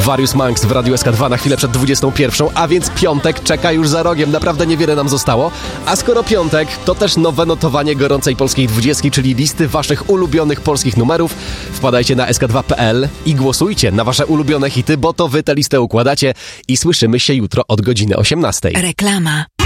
Various Monks w Radiu SK2 na chwilę przed 21, a więc piątek czeka już za rogiem, naprawdę niewiele nam zostało. A skoro piątek, to też nowe notowanie gorącej polskiej 20, czyli listy waszych ulubionych polskich numerów. Wpadajcie na sk2.pl i głosujcie na wasze ulubione hity, bo to wy tę listę układacie i słyszymy się jutro od godziny 18. Reklama.